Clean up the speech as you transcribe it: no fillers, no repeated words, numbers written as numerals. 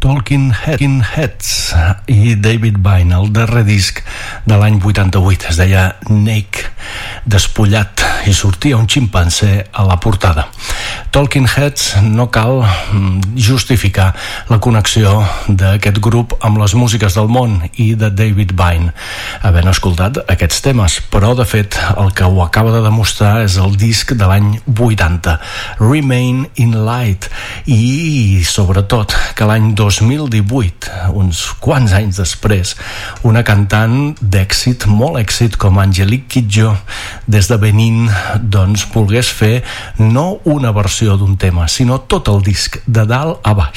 Talking Heads i David Byrne, el darrer disc de l'any 88. Es deia Naked, despullat, i sortia un ximpanzé a la portada. Talking Heads, no cal justificar la connexió d'aquest grup amb les músiques del món i de David Byrne, havent escoltat aquests temes, però de fet el que ho acaba de demostrar és el disc de l'any 80, Remain in Light, i sobretot que l'any 2018, uns quants anys després, una cantant d'èxit, molt èxit, com Angelique Kidjo, des de Benín, doncs volgués fer no una versió d'un tema, sinó tot el disc, de dalt a baix.